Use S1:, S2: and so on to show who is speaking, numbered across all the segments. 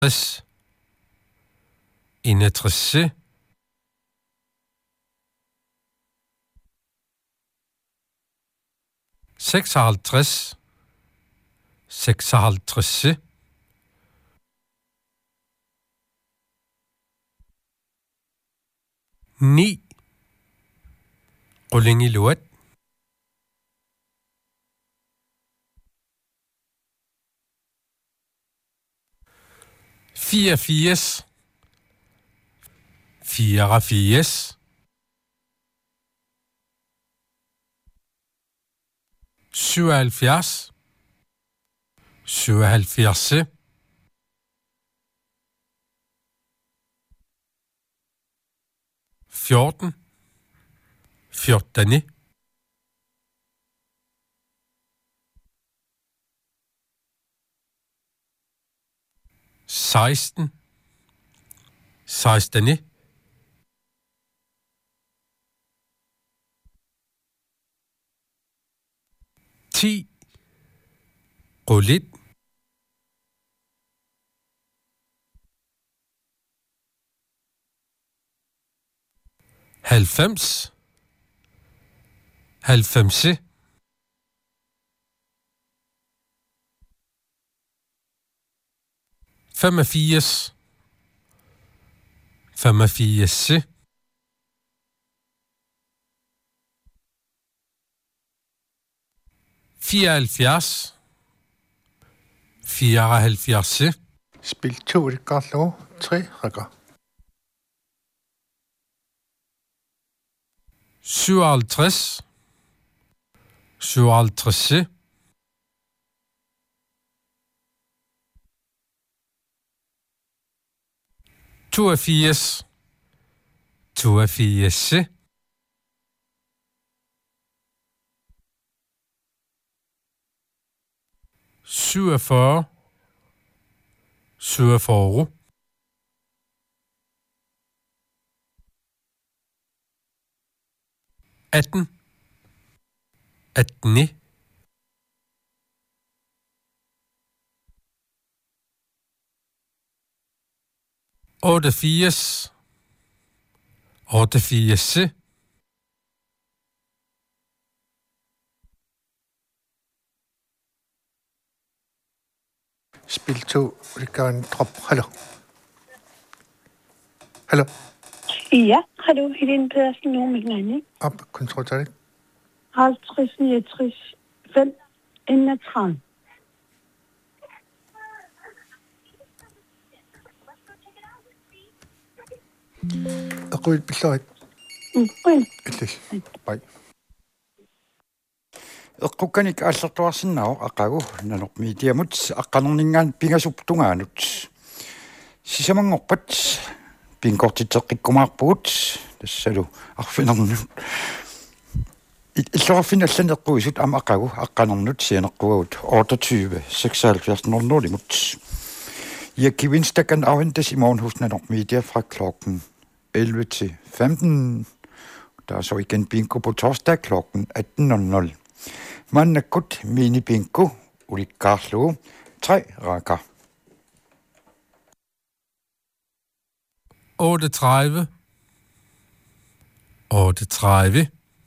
S1: 60, 61, 56, 56, 9, Rulling i Luat, 84, 84, 77, 77, 14, 14, 16, 16, 10, Rullit, 90, 90, 85, 85, 74, 74,
S2: Spil 2 i Garlo, 3 rækker.
S1: 57, 57, 82, 82, 47, 47, 18, 18, 88, 88,
S2: Spil 2 i Garn Drop. Hallo. Hallo.
S3: Ja, hallo, Helene Pedersen, nu med hinanden.
S2: Op, kontroltal.
S3: 50, 69, 5, 31.
S2: Aqul billeret.
S3: Well,
S2: Ellil. Bye.
S4: Eqqukkanik aallertuarsinnao aqagu nanormiitiamut aqqanerningaan pingasuptungaanut sisamangorpat pinkortitseqqikkumaarpugut tassalu arfinernu illorfin allaneqquisut ama aqagu aqqanernut sianeqquagut 28 76 00limut Gewinnstakken afhentes i morgen hos Nanormedia fra klokken 11 til 15. Der er så igen bingo på torsdag klokken 18.00. Mannakut mini bingo uli Garlo 3 rækker.
S1: 38, 38,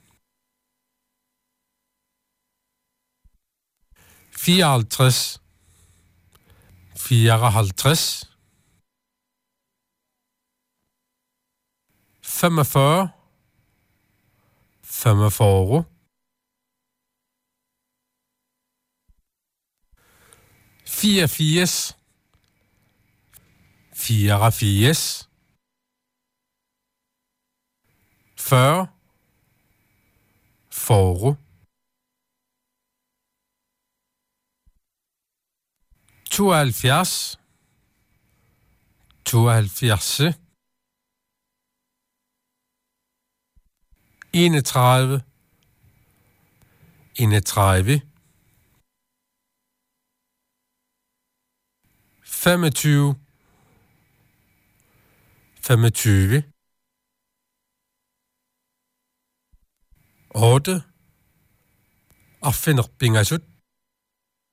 S1: 54, 54, 45, 45, 84, 84, 40, 40, 72, 72, 31, 31, 25, 25, 8, og finder bingasut.